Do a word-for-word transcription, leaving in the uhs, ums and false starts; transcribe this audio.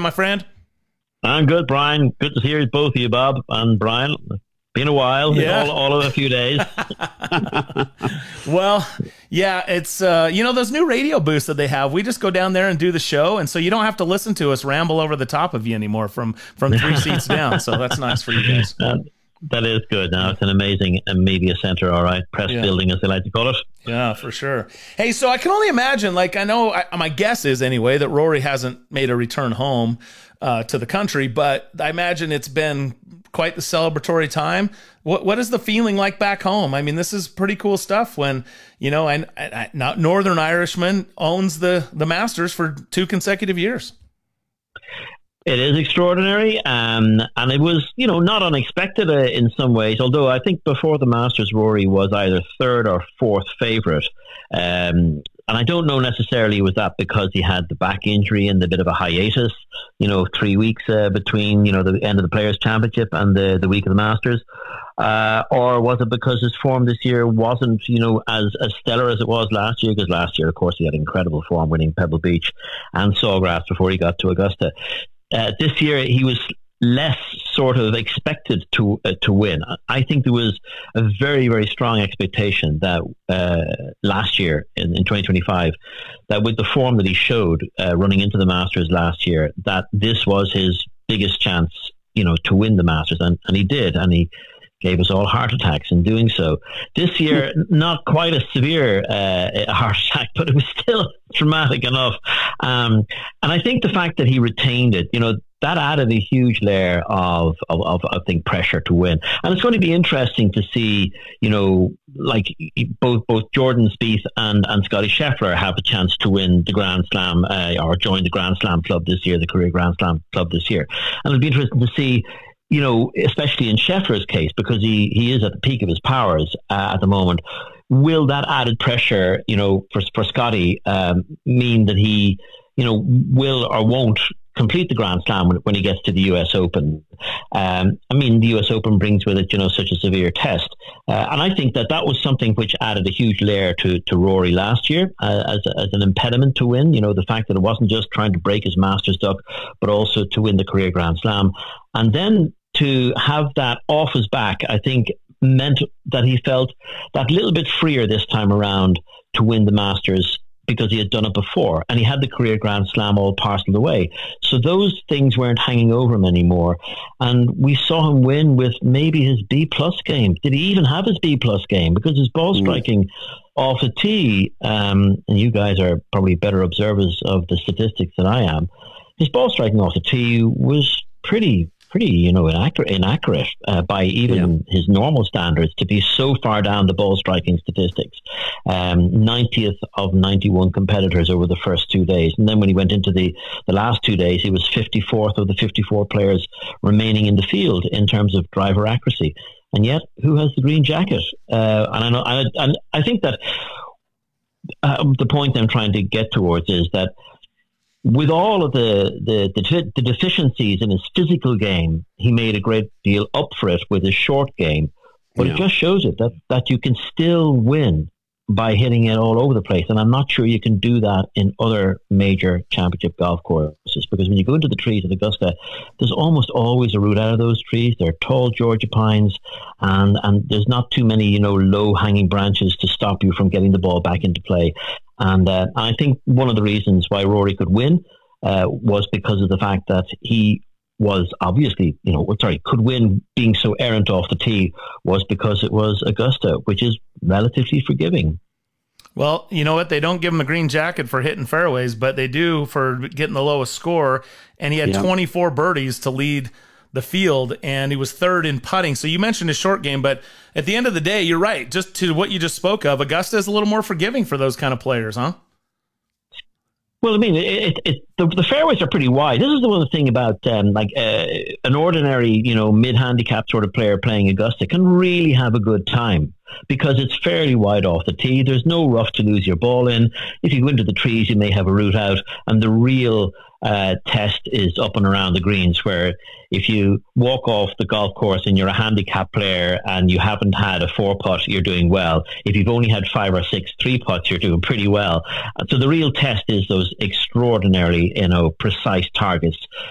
my friend? I'm good, Brian. Good to hear both of you, Bob and Brian. Been a while, yeah. all, all of a few days. Well, yeah, it's, uh, you know, those new radio booths that they have, we just go down there and do the show, and so you don't have to listen to us ramble over the top of you anymore from, from three seats down, so that's nice for you guys. Uh, that is good. Now, it's an amazing uh, media center, all right, press yeah. building, as they like to call it. Yeah, for sure. Hey, so I can only imagine, like, I know, I, my guess is, anyway, that Rory hasn't made a return home uh, to the country, but I imagine it's been quite the celebratory time. What what is the feeling like back home? I mean, this is pretty cool stuff when, you know, and, and not Northern Irishman owns the, the Masters for two consecutive years. It is extraordinary, um, and it was, you know, not unexpected uh, in some ways, although I think before the Masters, Rory was either third or fourth favourite. Um, and I don't know necessarily was that because he had the back injury and the bit of a hiatus, you know, three weeks uh, between, you know, the end of the Players' Championship and the, the week of the Masters. Uh, or was it because his form this year wasn't, you know, as, as stellar as it was last year? Because last year, of course, he had incredible form winning Pebble Beach and Sawgrass before he got to Augusta. Uh, this year, he was less sort of expected to uh, to win. I think there was a very, very strong expectation that uh, last year, in, in twenty twenty-five, that with the form that he showed uh, running into the Masters last year, that this was his biggest chance, you know, to win the Masters. And, and he did, and he gave us all heart attacks in doing so. This year, not quite a severe uh, heart attack, but it was still traumatic enough. Um, and I think the fact that he retained it, you know, that added a huge layer of, of, of, I think, pressure to win. And it's going to be interesting to see, you know, like both both Jordan Spieth and, and Scottie Scheffler have a chance to win the Grand Slam uh, or join the Grand Slam club this year, the Career Grand Slam club this year. And it'll be interesting to see, you know, especially in Scheffler's case, because he, he is at the peak of his powers uh, at the moment. Will that added pressure, you know, for, for Scotty um, mean that he, you know, will or won't complete the Grand Slam when, when he gets to the U S Open? Um, I mean, the U S Open brings with it, you know, such a severe test. Uh, and I think that that was something which added a huge layer to, to Rory last year uh, as, a, as an impediment to win. You know, the fact that it wasn't just trying to break his Masters duck, but also to win the Career Grand Slam. And then to have that off his back, I think meant that he felt that little bit freer this time around to win the Masters, because he had done it before and he had the Career Grand Slam all parceled away. So those things weren't hanging over him anymore. And we saw him win with maybe his B plus game. Did he even have his B plus game? Because his ball striking mm. off the tee, um, and you guys are probably better observers of the statistics than I am, his ball striking off the tee was pretty pretty, you know, inaccurate, inaccurate uh, by even yeah. his normal standards, to be so far down the ball striking statistics. Um, ninetieth of ninety-one competitors over the first two days. And then when he went into the, the last two days, he was fifty-fourth of the fifty-four players remaining in the field in terms of driver accuracy. And yet, who has the green jacket? Uh, and I know, I, and I think that uh, the point I'm trying to get towards is that with all of the, the, the, the deficiencies in his physical game, he made a great deal up for it with his short game. But yeah. it just shows it that, that you can still win by hitting it all over the place. And I'm not sure you can do that in other major championship golf courses, because when you go into the trees at Augusta, there's almost always a route out of those trees. They're tall Georgia pines, and, and there's not too many, you know, low-hanging branches to stop you from getting the ball back into play. And uh, I think one of the reasons why Rory could win uh, was because of the fact that he was obviously, you know, sorry, could win being so errant off the tee, was because it was Augusta, which is relatively forgiving. Well, you know what? They don't give him a green jacket for hitting fairways, but they do for getting the lowest score. And he had yeah. twenty-four birdies to lead the field, and he was third in putting. So you mentioned his short game, but at the end of the day, you're right. Just to what you just spoke of, Augusta is a little more forgiving for those kind of players, huh? Well, I mean, it, it, the, the fairways are pretty wide. This is the one thing about um, like uh, an ordinary, you know, mid-handicap sort of player playing Augusta can really have a good time, because it's fairly wide off the tee. There's no rough to lose your ball in. If you go into the trees, you may have a route out, and the real uh, test is up and around the greens, where if you walk off the golf course and you're a handicap player and you haven't had a four putt, you're doing well. If you've only had five or six three putts, you're doing pretty well. So the real test is those extraordinarily, you know, precise targets